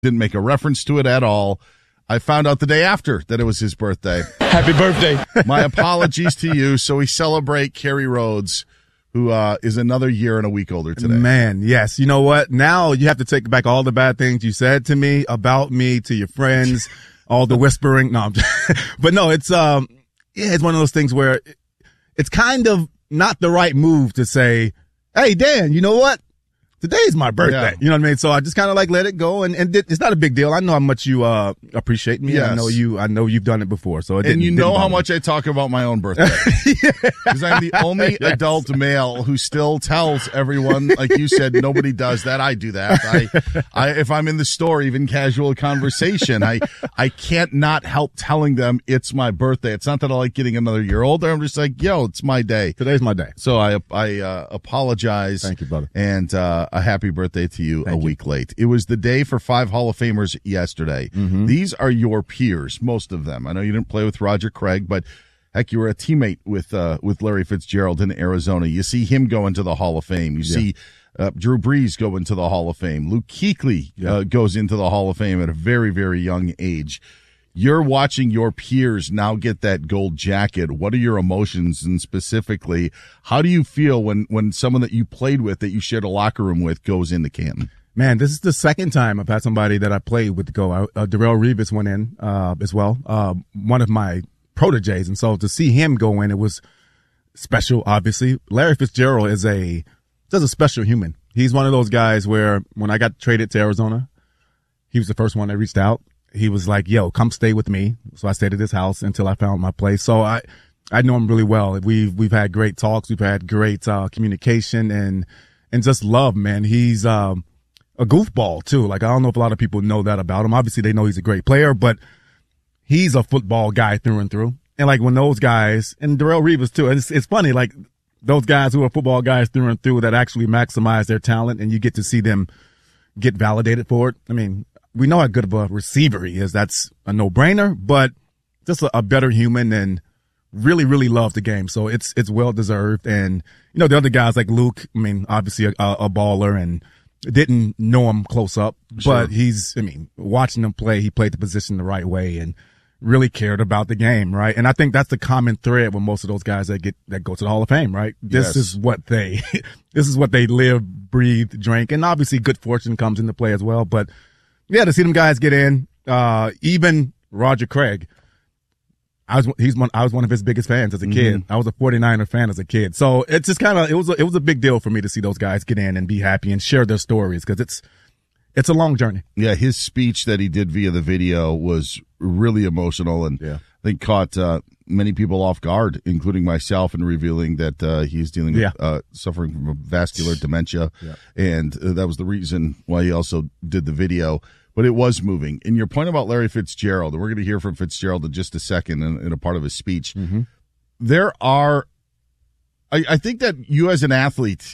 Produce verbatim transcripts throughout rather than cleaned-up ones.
didn't make a reference to it at all. I found out the day after that it was his birthday. Happy birthday. My apologies to you. So we celebrate Kerry Rhodes, who uh, is another year and a week older today. Man, yes. You know what? Now you have to take back all the bad things you said to me, about me, to your friends, all the whispering. No, I'm just, but no, it's, um, yeah, it's one of those things where it's kind of not the right move to say, hey, Dan, you know what? Today's my birthday. Yeah. You know what I mean? So I just kind of like let it go, and, and it's not a big deal. I know how much you uh appreciate me. Yes. I know you. I know you've done it before. So it and you know how much me. I talk about my own birthday because yeah. I'm the only yes. adult male who still tells everyone, like you said, nobody does that. I do that. I, I if I'm in the store, even casual conversation, I I can't not help telling them it's my birthday. It's not that I like getting another year older. I'm just like, yo, it's my day. Today's my day. So I I uh, apologize. Thank you, brother. And uh a happy birthday to you. Thank a you. week late. It was the day for five Hall of Famers yesterday. Mm-hmm. These are your peers, most of them. I know you didn't play with Roger Craig, but heck, you were a teammate with uh, with Larry Fitzgerald in Arizona. You see him go into the Hall of Fame. You yeah. see uh, Drew Brees go into the Hall of Fame. Luke Kuechly yeah. uh, goes into the Hall of Fame at a very, very young age. You're watching your peers now get that gold jacket. What are your emotions, and specifically, how do you feel when, when someone that you played with, that you shared a locker room with, goes into Canton? Man, this is the second time I've had somebody that I played with go. Uh, Darrelle Revis went in uh, as well, uh, one of my proteges, and so to see him go in, it was special. Obviously, Larry Fitzgerald is a just a special human. He's one of those guys where when I got traded to Arizona, he was the first one that reached out. He was like, yo, come stay with me. So I stayed at his house until I found my place. So I, I know him really well. We've, we've had great talks. We've had great, uh, communication and, and just love, man. He's, um, a goofball too. Like, I don't know if a lot of people know that about him. Obviously they know he's a great player, but he's a football guy through and through. And like when those guys, and Darrelle Revis too, and it's, it's funny, like those guys who are football guys through and through that actually maximize their talent, and you get to see them get validated for it. I mean, we know how good of a receiver he is. That's a no-brainer, but just a, a better human and really, really loved the game. So it's it's well-deserved. And, you know, the other guys like Luke, I mean, obviously a, a baller, and didn't know him close up. Sure. But he's, I mean, watching him play, he played the position the right way and really cared about the game, right? And I think that's the common thread with most of those guys that get that go to the Hall of Fame, right? This yes. is what they this is what they live, breathe, drink. And obviously good fortune comes into play as well. But yeah, to see them guys get in, uh, even Roger Craig, I was, he's one, I was one of his biggest fans as a kid. Mm-hmm. I was a forty-niner fan as a kid. So it's just kind of, it was, a, it was a big deal for me to see those guys get in and be happy and share their stories, because it's, it's a long journey. Yeah. His speech that he did via the video was really emotional, and yeah. I think caught, uh, many people off guard, including myself, in revealing that, uh, he's dealing with, yeah. uh, suffering from vascular dementia. Yeah. And uh, that was the reason why he also did the video. But it was moving. And your point about Larry Fitzgerald, and we're going to hear from Fitzgerald in just a second in, in a part of his speech. Mm-hmm. There are, I, I think that you as an athlete,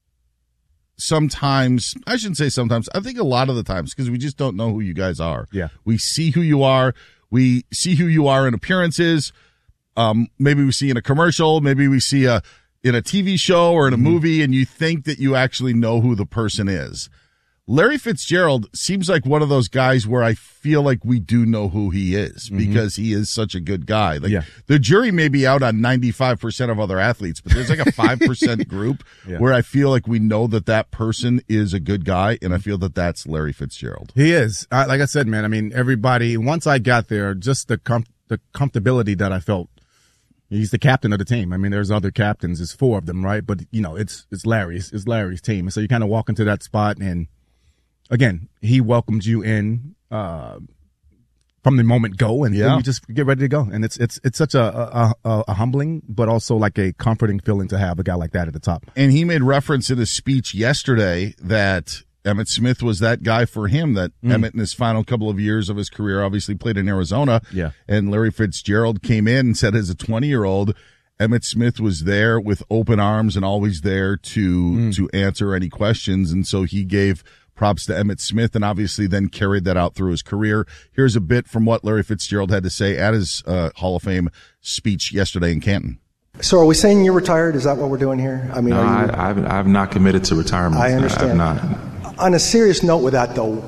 sometimes, I shouldn't say sometimes, I think a lot of the times, because we just don't know who you guys are. Yeah. We see who you are. We see who you are in appearances. Um, maybe we see in a commercial. Maybe we see a in a T V show or in a mm-hmm. movie, and you think that you actually know who the person is. Larry Fitzgerald seems like one of those guys where I feel like we do know who he is, mm-hmm. because he is such a good guy. Like yeah. the jury may be out on ninety-five percent of other athletes, but there's like a five percent group yeah. where I feel like we know that that person is a good guy, and I feel that that's Larry Fitzgerald. He is. I, like I said, man, I mean, everybody, once I got there, just the com- the comfortability that I felt. He's the captain of the team. I mean, there's other captains. There's four of them, right? But, you know, it's it's Larry's. It's Larry's team. And so you kind of walk into that spot, and again, he welcomes you in uh, from the moment go, and yeah. then you just get ready to go. And it's it's it's such a, a, a, a humbling, but also like a comforting feeling to have a guy like that at the top. And he made reference in his speech yesterday that Emmitt Smith was that guy for him, that mm. Emmitt in his final couple of years of his career obviously played in Arizona. Yeah. And Larry Fitzgerald came in and said as a twenty-year-old, Emmitt Smith was there with open arms and always there to mm. to answer any questions. And so he gave props to Emmitt Smith, and obviously then carried that out through his career. Here's a bit from what Larry Fitzgerald had to say at his uh, Hall of Fame speech yesterday in Canton. So are we saying you're retired? Is that what we're doing here? I mean, no, are you... I, I've, I've not committed to retirement. I understand. I, I've not. On a serious note with that, though,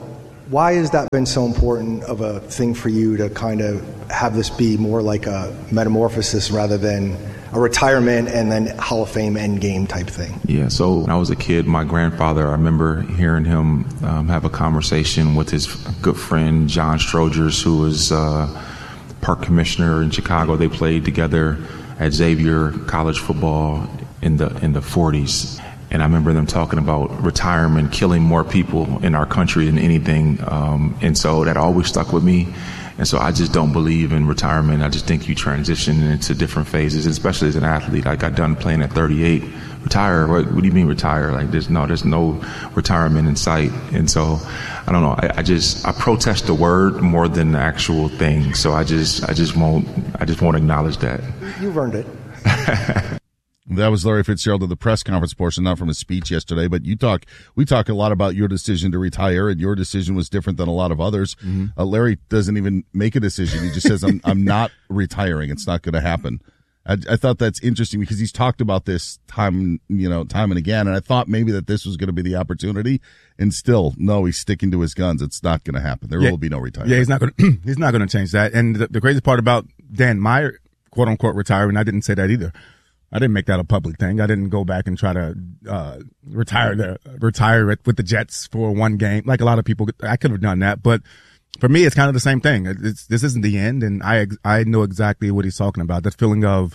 Why has that been so important of a thing for you to kind of have this be more like a metamorphosis rather than a retirement and then Hall of Fame end game type thing? Yeah, so when I was a kid, my grandfather, I remember hearing him um, have a conversation with his good friend John Strogers, who was uh, park commissioner in Chicago. They played together at Xavier College football in the in the forties. And I remember them talking about retirement killing more people in our country than anything. Um, and so that always stuck with me. And so I just don't believe in retirement. I just think you transition into different phases, especially as an athlete. I got done playing at thirty-eight. Retire? What, what do you mean retire? Like there's no, there's no retirement in sight. And so I don't know. I, I just I protest the word more than the actual thing. So I just I just won't I just won't acknowledge that. You've earned it. That was Larry Fitzgerald in the press conference portion, not from his speech yesterday. But you talk, we talk a lot about your decision to retire, and your decision was different than a lot of others. Mm-hmm. Uh, Larry doesn't even make a decision; he just says, "I'm I'm not retiring. It's not going to happen." I, I thought that's interesting because he's talked about this time, you know, time and again, and I thought maybe that this was going to be the opportunity, and still, no, he's sticking to his guns. It's not going to happen. There yeah, will be no retirement. Yeah, he's not going. He's not going to change that. And the, the crazy part about Dan Meyer, quote unquote, retiring, I didn't say that either. I didn't make that a public thing. I didn't go back and try to uh retire the retire it with the Jets for one game. Like a lot of people, I could have done that, but for me, it's kind of the same thing. It's, this isn't the end, and I I know exactly what he's talking about. That feeling of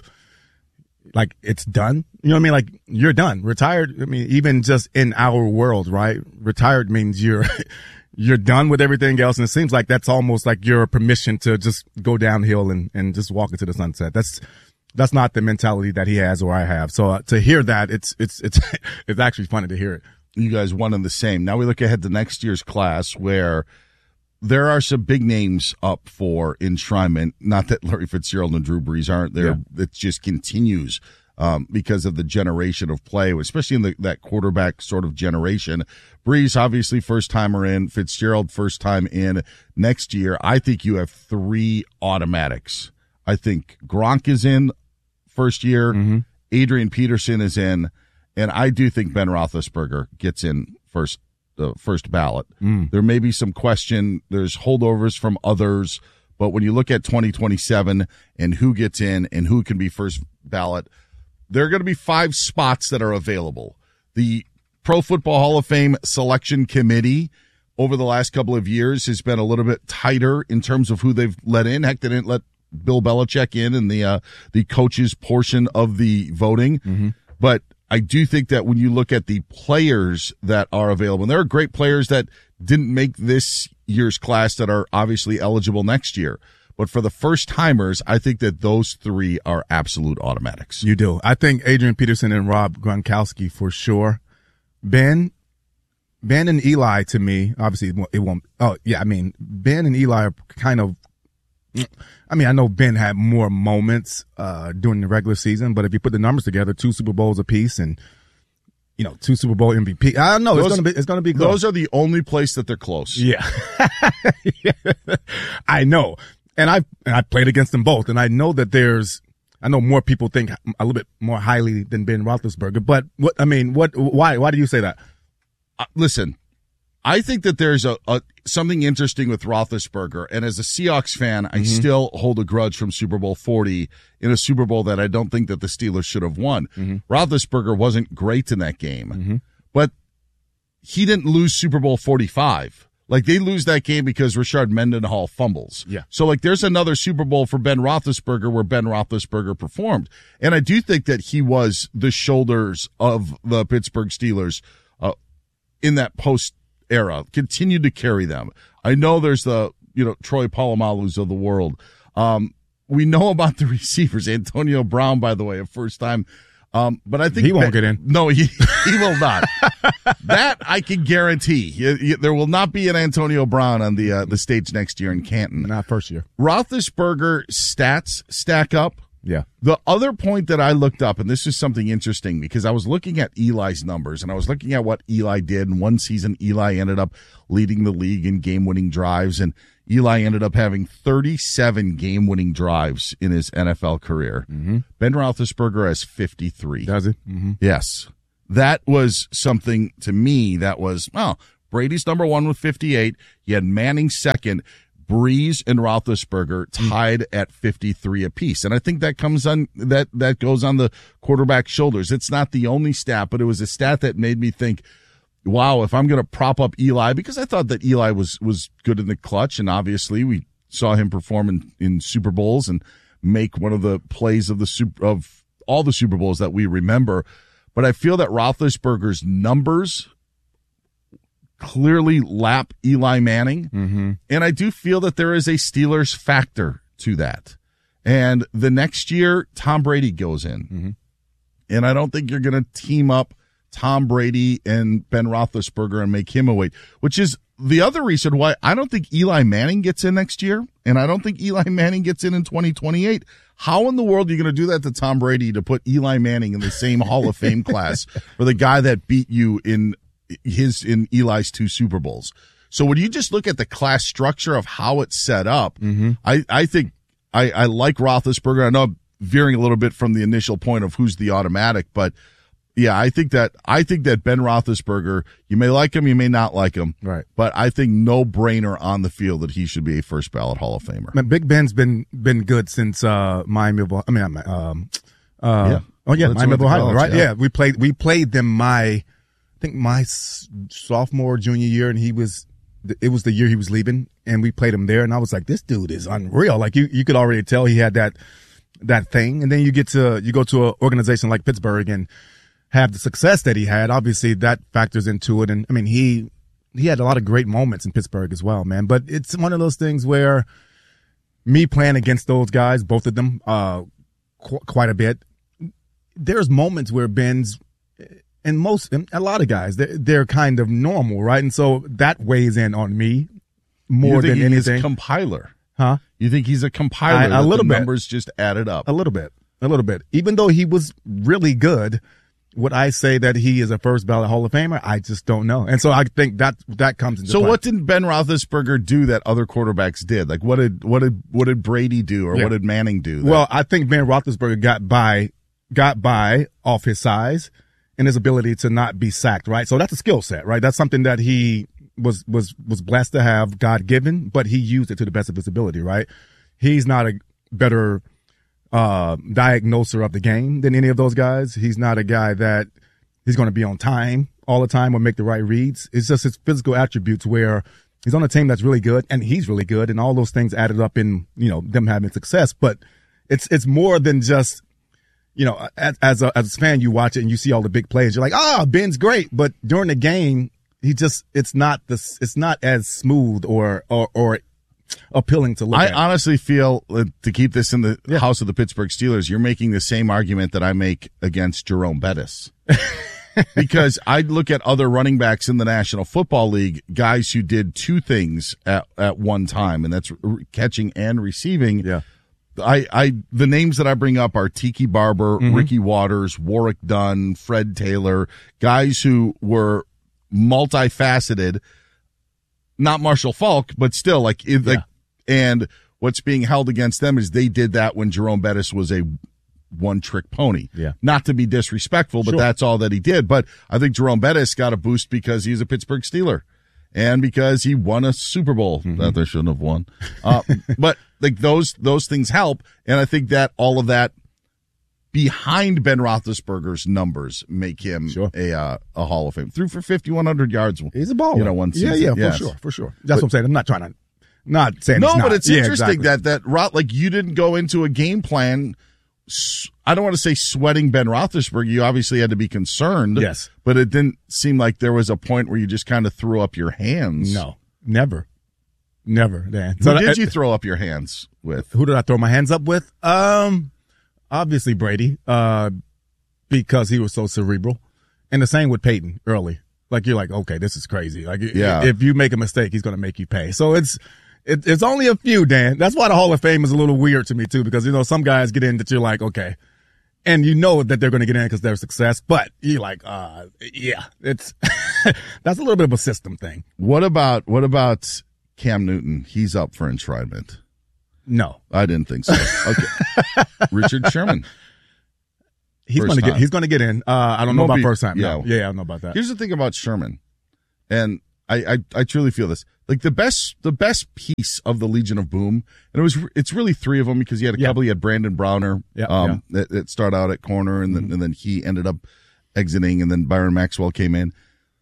like it's done. You know what I mean? Like you're done, retired. I mean, even just in our world, right? Retired means you're you're done with everything else, and it seems like that's almost like your permission to just go downhill and and just walk into the sunset. That's That's not the mentality that he has or I have. So uh, to hear that, it's it's it's it's actually funny to hear it. You guys one and the same. Now we look ahead to next year's class where there are some big names up for enshrinement. Not that Larry Fitzgerald and Drew Brees aren't there. Yeah. It just continues um, because of the generation of play, especially in the, that quarterback sort of generation. Brees, obviously first timer in. Fitzgerald, first time in. Next year, I think you have three automatics. I think Gronk is in first year. Mm-hmm. Adrian Peterson is in, and I do think Ben Roethlisberger gets in first, the uh, first ballot. Mm. There may be some question. There's holdovers from others, but when you look at twenty twenty-seven and who gets in and who can be first ballot, there are going to be five spots that are available. The Pro Football Hall of Fame selection committee over the last couple of years has been a little bit tighter in terms of who they've let in. Heck, they didn't let Bill Belichick in in the uh, the coaches portion of the voting. Mm-hmm. But I do think that when you look at the players that are available, and there are great players that didn't make this year's class that are obviously eligible next year. But for the first timers, I think that those three are absolute automatics. You do. I think Adrian Peterson and Rob Gronkowski for sure. Ben, Ben and Eli to me, obviously it won't. Oh yeah, I mean Ben and Eli are kind of. I mean, I know Ben had more moments uh during the regular season, but if you put the numbers together, two Super Bowls apiece and, you know, two Super Bowl M V P. I don't know. Those, it's going to be, it's going to be close. Those are the only place that they're close. Yeah. yeah. I know. And I and I played against them both. And I know that there's, I know more people think a little bit more highly than Ben Roethlisberger, but what, I mean, what, why, why do you say that? Uh, listen, I think that there's a, a something interesting with Roethlisberger, and as a Seahawks fan, mm-hmm. I still hold a grudge from Super Bowl forty in a Super Bowl that I don't think that the Steelers should have won. Mm-hmm. Roethlisberger wasn't great in that game, mm-hmm. but he didn't lose Super Bowl forty-five. Like, they lose that game because Rashard Mendenhall fumbles. Yeah. So, like, there's another Super Bowl for Ben Roethlisberger where Ben Roethlisberger performed. And I do think that he was the shoulders of the Pittsburgh Steelers uh, in that post era, continued to carry them. I know there's the, you know, Troy Polamalu's of the world. Um, we know about the receivers. Antonio Brown, by the way, a first time. Um, but I think he won't that, get in. No, he, he will not. That I can guarantee. You, you, there will not be an Antonio Brown on the, uh, the stage next year in Canton. Not first year. Roethlisberger stats stack up. Yeah. The other point that I looked up, and this is something interesting because I was looking at Eli's numbers and I was looking at what Eli did. And one season, Eli ended up leading the league in game-winning drives, and Eli ended up having thirty-seven game-winning drives in his N F L career. Mm-hmm. Ben Roethlisberger has fifty-three. Does he? Mm-hmm. Yes. That was something to me that was, well, Brady's number one with fifty-eight. You had Manning second. Breeze and Roethlisberger tied at fifty-three apiece. And I think that comes on, that, that goes on the quarterback's shoulders. It's not the only stat, but it was a stat that made me think, wow, if I'm going to prop up Eli, because I thought that Eli was, was good in the clutch. And obviously we saw him perform in, in Super Bowls and make one of the plays of the super, of all the Super Bowls that we remember. But I feel that Roethlisberger's numbers clearly lap Eli Manning. Mm-hmm. And I do feel that there is a Steelers factor to that. And the next year, Tom Brady goes in. Mm-hmm. And I don't think you're going to team up Tom Brady and Ben Roethlisberger and make him a weight, which is the other reason why I don't think Eli Manning gets in next year. And I don't think Eli Manning gets in in twenty twenty-eight. How in the world are you going to do that to Tom Brady to put Eli Manning in the same Hall of Fame class for the guy that beat you in his in Eli's two Super Bowls? So when you just look at the class structure of how it's set up, Mm-hmm. I, I think I, I like Roethlisberger. I know I'm veering a little bit from the initial point of who's the automatic, but yeah, I think that I think that Ben Roethlisberger, you may like him, you may not like him, Right. but I think no brainer on the field that he should be a first ballot Hall of Famer. Man, Big Ben's been been good since uh, Miami of I mean um uh Yeah. oh yeah That's Miami of what the Ohio, college, right? yeah. Yeah. we played we played them my I think my s- sophomore junior year, and he was it was the year he was leaving, and we played him there, and I was like, this dude is unreal. Like you you could already tell he had that that thing, and then you get to you go to an organization like Pittsburgh and have the success that he had. Obviously that factors into it. And I mean, he, he had a lot of great moments in Pittsburgh as well, man. But it's one of those things where me playing against those guys, both of them, uh, qu- quite a bit, there's moments where Ben's, and most, and a lot of guys, they're, they're kind of normal, right? And so that weighs in on me more you think than he's anything. a compiler? Huh? You think he's a compiler? I- a that little the bit. numbers just added up. A little bit, a little bit. Even though he was really good, would I say that he is a first ballot Hall of Famer? I just don't know. And so I think that that comes into So play. what did Ben Roethlisberger do that other quarterbacks did? Like what did what did what did Brady do, or Yeah. what did Manning do? that- Well, I think Ben Roethlisberger got by, got by off his size and his ability to not be sacked, right? So that's a skill set, right? That's something that he was, was, was blessed to have, God given, but he used it to the best of his ability, right? He's not a better, uh, diagnoser of the game than any of those guys. He's not a guy that he's going to be on time all the time or make the right reads. It's just his physical attributes where he's on a team that's really good and he's really good, and all those things added up in, you know, them having success. But it's, it's more than just, you know, as, as a, as a fan, you watch it and you see all the big plays. You're like, ah, Ben's great. But during the game, he just, it's not this, it's not as smooth or, or, or appealing to look I at. honestly feel, uh, to keep this in the Yeah. house of the Pittsburgh Steelers, you're making the same argument that I make against Jerome Bettis. Because I look at other running backs in the National Football League, guys who did two things at, at one time, and that's re- catching and receiving. Yeah. I, I, the names that I bring up are Tiki Barber, Mm-hmm. Ricky Waters, Warwick Dunn, Fred Taylor, guys who were multifaceted, not Marshall Falk, but still like, it, like, and what's being held against them is they did that when Jerome Bettis was a one trick pony. Yeah. Not to be disrespectful, but Sure. that's all that he did. But I think Jerome Bettis got a boost because he's a Pittsburgh Steeler and because he won a Super Bowl Mm-hmm. that they shouldn't have won. Uh, but like those, those things help. And I think that all of that behind Ben Roethlisberger's numbers make him Sure. a, uh, a Hall of Fame. Threw for fifty-one hundred yards. He's a baller. You know, one yeah, season. yeah, for Yes. sure, for sure. That's what I'm saying. I'm not trying to, not saying No, he's but not. it's Yeah, interesting exactly. that that Rot like you didn't go into a game plan. s- I don't want to say sweating Ben Roethlisberger. You obviously had to be concerned. Yes. but it didn't seem like there was a point where you just kind of threw up your hands. No, never, never, Dan. Who So did that- you throw up your hands with? Who did I throw my hands up with? Um, obviously Brady, uh, because he was so cerebral, and the same with Peyton early. Like you're like, okay, this is crazy. Like, Yeah. if you make a mistake, he's going to make you pay. So it's, it, it's only a few, Dan. That's why the Hall of Fame is a little weird to me too, because you know some guys get in that you're like, okay, and you know that they're going to get in because they're success, but you're like, uh, yeah, it's that's a little bit of a system thing. What about what about Cam Newton? He's up for enshrinement. No, I didn't think so. Okay, Richard Sherman. he's First going to get time. he's going to get in. Uh, I don't know Won't about be- first time. yeah. No. Yeah, I don't know about that. Here's the thing about Sherman, and I, I, I truly feel this. Like the best, the best piece of the Legion of Boom, and it was, it's really three of them because you had a Yeah. couple. You had Brandon Browner, Yeah, um, yeah. That, that started out at corner, and then Mm-hmm. and then he ended up exiting, and then Byron Maxwell came in.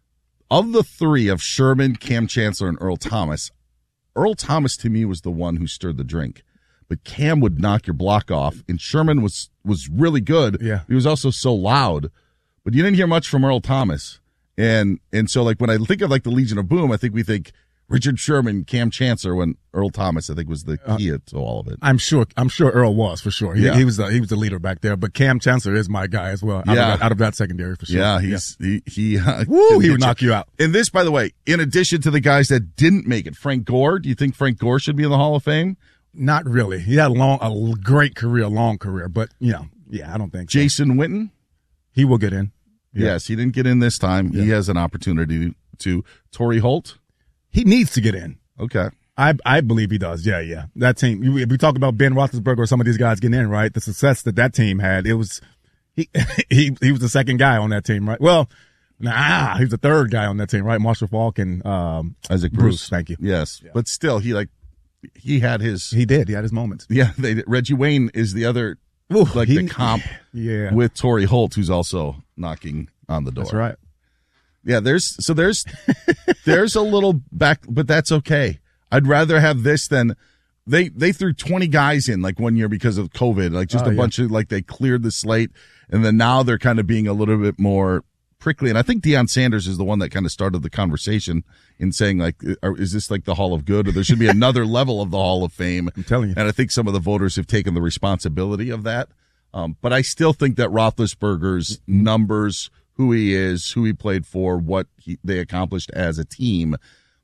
Of the three of Sherman, Cam Chancellor, and Earl Thomas, Earl Thomas to me was the one who stirred the drink, but Cam would knock your block off, and Sherman was was really good. Yeah. He was also so loud, but you didn't hear much from Earl Thomas. And and so like when I think of like the Legion of Boom, I think we think Richard Sherman, Cam Chancellor, when Earl Thomas I think was the key to all of it. I'm sure. I'm sure Earl was for sure. He, Yeah. he was the, he was the leader back there. But Cam Chancellor is my guy as well. Out, Yeah. of, that, out of that secondary for sure. Yeah, he's he he uh, Woo, can he get would knock you out. And this, by the way, in addition to the guys that didn't make it, Frank Gore. Do you think Frank Gore should be in the Hall of Fame? Not really. He had a long, a great career, long career. But you know, yeah, I don't think so. Jason Witten. He will get in. Yeah. Yes, he didn't get in this time. He has an opportunity to. Torrey Holt. He needs to get in. Okay. I I believe he does. Yeah, yeah. That team. If we talk about Ben Roethlisberger or some of these guys getting in, right? The success that that team had, it was he he he was the second guy on that team, right? Well, nah, he was the third guy on that team, right? Marshall Faulk and um, Isaac Bruce. Bruce. Thank you. Yes, but still, he like he had his. He did. He had his moments. Yeah, they, Reggie Wayne is the other Ooh, like he- the comp Yeah, with Torrey Holt, who's also knocking on the door. that's right. Yeah, there's so there's there's a little back, but that's okay. I'd rather have this than they they threw twenty guys in like one year because of COVID, like just Oh, a yeah. bunch of like they cleared the slate, and then now they're kind of being a little bit more prickly. And I think Deion Sanders is the one that kind of started the conversation in saying like, are, is this like the Hall of Good, or there should be another level of the Hall of Fame? I'm telling you. And I think some of the voters have taken the responsibility of that. Um, but I still think that Roethlisberger's numbers, who he is, who he played for, what he, they accomplished as a team,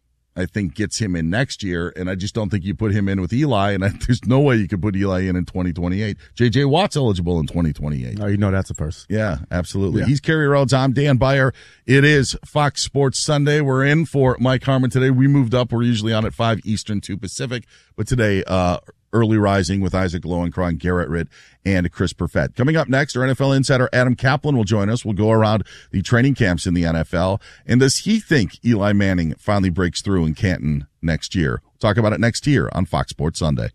I think gets him in next year. And I just don't think you put him in with Eli. And I, there's no way you could put Eli in in twenty twenty-eight. J J Watt's eligible in twenty twenty-eight. Oh, you know that's a first. Yeah, absolutely. Yeah. He's Kerry Rhodes. I'm Dan Beyer. It is Fox Sports Sunday. We're in for Mike Harmon today. We moved up. We're usually on at five Eastern, two Pacific. But today, uh, early rising with Isaac Lowenkron, Garrett Ritt, and Chris Perfett. Coming up next, our N F L insider Adam Kaplan will join us. We'll go around the training camps in the N F L. And does he think Eli Manning finally breaks through in Canton next year? We'll talk about it next year on Fox Sports Sunday.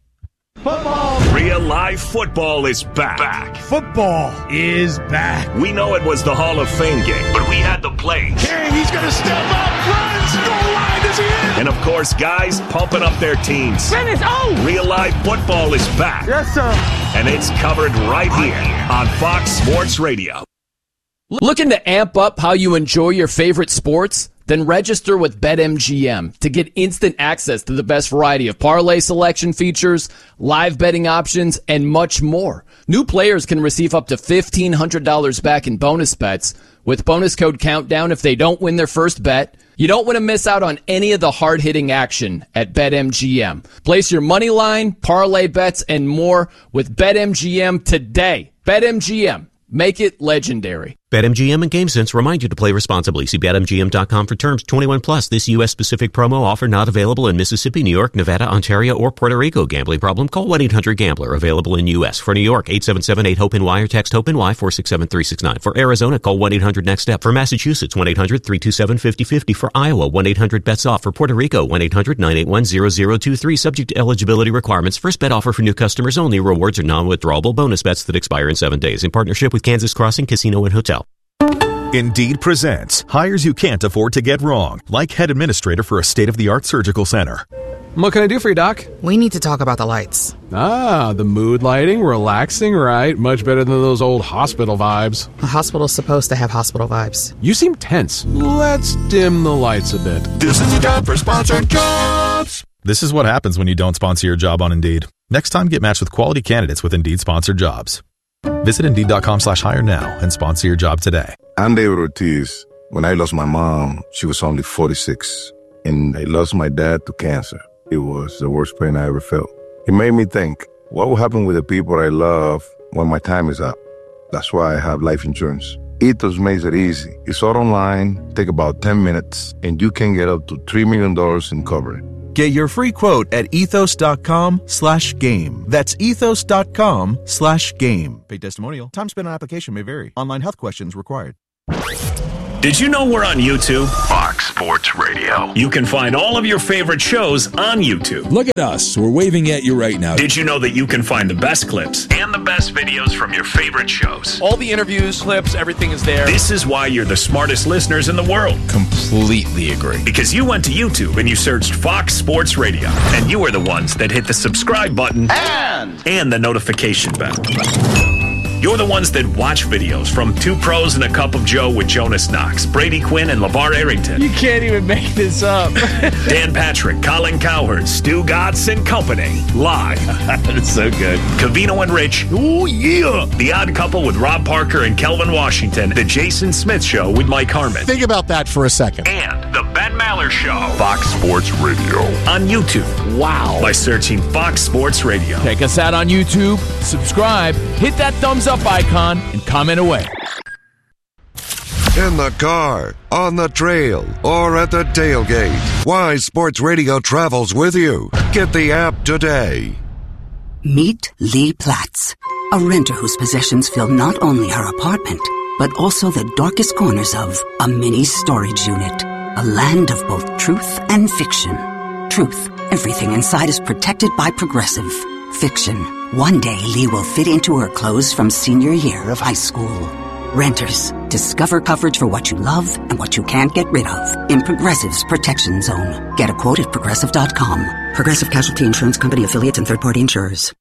Real live football is back. back. Football is back. We know it was the Hall of Fame game, but we had the plays. King, he's going to step up, runs, goal line, is he in? And of course, guys pumping up their teams. Finish. Oh! Real live football is back. Yes, sir. And it's covered right here on Fox Sports Radio. Looking to amp up how you enjoy your favorite sports? Then register with BetMGM to get instant access to the best variety of parlay selection features, live betting options, and much more. New players can receive up to fifteen hundred dollars back in bonus bets with bonus code COUNTDOWN if they don't win their first bet. You don't want to miss out on any of the hard-hitting action at BetMGM. Place your money line, parlay bets, and more with BetMGM today. BetMGM. Make it legendary. BetMGM and GameSense remind you to play responsibly. See Bet M G M dot com for terms. twenty-one plus. This U S-specific promo offer not available in Mississippi, New York, Nevada, Ontario, or Puerto Rico. Gambling problem? Call one eight hundred gambler. Available in U S. For New York, eight seven seven eight hope N Y or text HOPE-NY four six seven three six nine. For Arizona, call one eight hundred next step. For Massachusetts, one eight hundred three two seven five zero five zero. For Iowa, one eight hundred bets off. For Puerto Rico, one eight hundred nine eight one zero zero two three. Subject to eligibility requirements. First bet offer for new customers only. Rewards are non-withdrawable bonus bets that expire in seven days. In partnership with Kansas Crossing Casino and Hotel. Indeed presents hires you can't afford to get wrong, like head administrator for a state-of-the-art surgical center. What can I do for you, Doc? We need to talk about the lights. Ah, the mood lighting, relaxing, right? Much better than those old hospital vibes. A hospital's supposed to have hospital vibes. You seem tense. Let's dim the lights a bit. This is your time for sponsored jobs. This is what happens when you don't sponsor your job on Indeed. Next time, get matched with quality candidates with Indeed-sponsored jobs. Visit Indeed.com slash hire now and sponsor your job today. I'm David Ortiz. When I lost my mom, she was only forty-six. And I lost my dad to cancer. It was the worst pain I ever felt. It made me think, what will happen with the people I love when my time is up? That's why I have life insurance. Ethos makes it easy. It's all online, take about ten minutes, and you can get up to three million dollars in coverage. Get your free quote at ethos.com slash game. That's ethos.com slash game. Paid testimonial. Time spent on application may vary. Online health questions required. Did you know we're on YouTube? Fox Sports Radio. You can find all of your favorite shows on YouTube. Look at us. We're waving at you right now. Did you know that you can find the best clips and the best videos from your favorite shows? All the interviews, clips, everything is there. This is why you're the smartest listeners in the world. Completely agree. Because you went to YouTube and you searched Fox Sports Radio, and you are the ones that hit the subscribe button and, and the notification bell. You're the ones that watch videos from Two Pros and a Cup of Joe with Jonas Knox, Brady Quinn, and LeVar Arrington. You can't even make this up. Dan Patrick, Colin Cowherd, Stu Gatz and Company. Live. That's so good. Covino and Rich. Oh, yeah. The Odd Couple with Rob Parker and Kelvin Washington. The Jason Smith Show with Mike Harmon. Think about that for a second. And The Ben Maller Show. Fox Sports Radio. On YouTube. Wow. By searching Fox Sports Radio. Check us out on YouTube. Subscribe. Hit that thumbs up icon and comment away. In the car, on the trail, or at the tailgate, Wise Sports Radio travels with you. Get the app today. Meet Lee Platts, a renter whose possessions fill not only her apartment, but also the darkest corners of a mini storage unit. A land of both truth and fiction. Truth, everything inside is protected by Progressive. Fiction, one day Lee will fit into her clothes from senior year of high school. Renters, discover coverage for what you love and what you can't get rid of in Progressive's Protection Zone. Get a quote at Progressive dot com. Progressive Casualty Insurance Company affiliates and third-party insurers.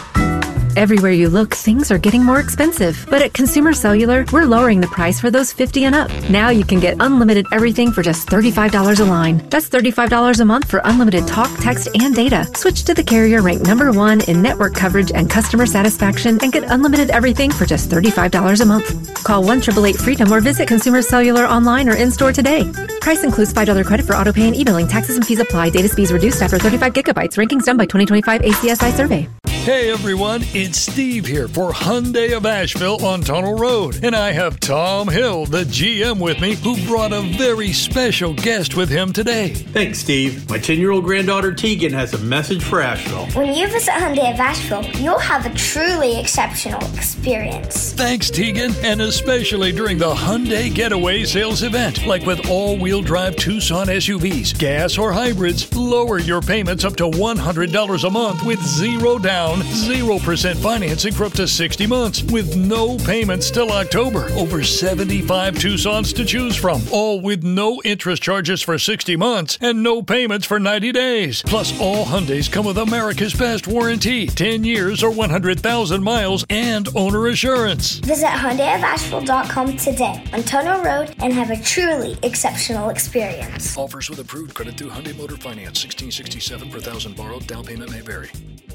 Everywhere you look, things are getting more expensive. But at Consumer Cellular, we're lowering the price for those fifty and up. Now you can get unlimited everything for just thirty-five dollars a line. That's thirty-five dollars a month for unlimited talk, text, and data. Switch to the carrier ranked number one in network coverage and customer satisfaction and get unlimited everything for just thirty-five dollars a month. Call one eight eight eight freedom or visit Consumer Cellular online or in-store today. Price includes five dollars credit for autopay and e-billing. Taxes and fees apply. Data speeds reduced after thirty-five gigabytes. Rankings done by twenty twenty-five A C S I survey. Hey everyone, it's Steve here for Hyundai of Asheville on Tunnel Road. And I have Tom Hill, the G M, with me, who brought a very special guest with him today. Thanks, Steve. My ten-year-old granddaughter Tegan has a message for Asheville. When you visit Hyundai of Asheville, you'll have a truly exceptional experience. Thanks, Tegan, and especially during the Hyundai Getaway Sales Event. Like with all-wheel drive Tucson S U Vs, gas or hybrids, lower your payments up to one hundred dollars a month with zero down. zero percent financing for up to sixty months with no payments till October. Over seventy-five Tucsons to choose from, all with no interest charges for sixty months and no payments for ninety days. Plus, all Hyundais come with America's best warranty, ten years or one hundred thousand miles, and owner assurance. Visit Hyundai of Asheville dot com today on Tunnel Road and have a truly exceptional experience. Offers with approved credit through Hyundai Motor Finance. sixteen sixty-seven per thousand borrowed. Down payment may vary.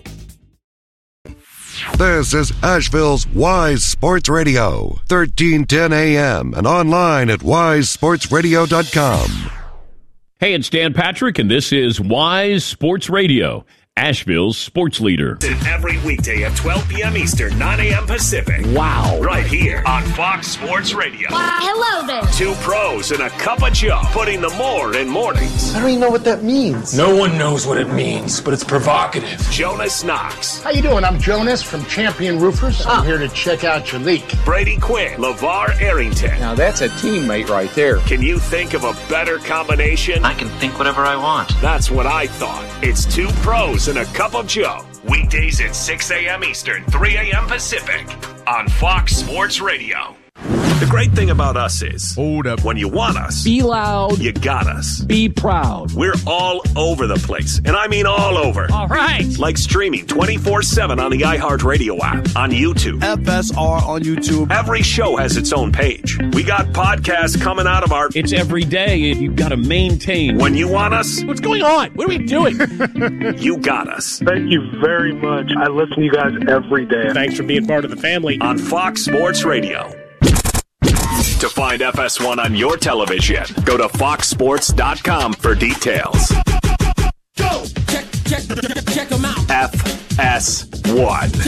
This is Asheville's Wise Sports Radio, thirteen ten a.m. and online at wise sports radio dot com. Hey, it's Dan Patrick, and this is Wise Sports Radio, Asheville's sports leader. Every weekday at twelve p.m. Eastern, nine a.m. Pacific. Wow. Right here on Fox Sports Radio. Wow. Hello there. Two pros and a cup of Joe, putting the more in mornings. I don't even know what that means. No one knows what it means, but it's provocative. Jonas Knox. How you doing? I'm Jonas from Champion Roofers. I'm here to check out your leak. Brady Quinn. LeVar Arrington. Now that's a teammate right there. Can you think of a better combination? I can think whatever I want. That's what I thought. It's two pros and a cup of Joe. Weekdays at six a.m. Eastern, three a.m. Pacific on Fox Sports Radio. The great thing about us is, hold up, when you want us, be loud, you got us. Be proud. We're all over the place, and I mean all over. All right. Like streaming twenty-four seven on the iHeartRadio app, on YouTube. F S R on YouTube. Every show has its own page. We got podcasts coming out of our... It's every day, and you've got to maintain. When you want us... What's going on? What are we doing? You got us. Thank you very much. I listen to you guys every day. Thanks for being part of the family. On Fox Sports Radio. To find F S one on your television, go to fox sports dot com for details. Go! Check, check, check them out. F S one.